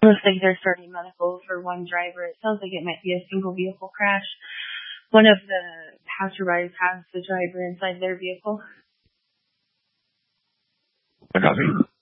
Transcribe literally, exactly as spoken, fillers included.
Looks like they're starting medical for one driver. It sounds like it might be a single vehicle crash. One of the passerbys has the driver inside their vehicle. I copy.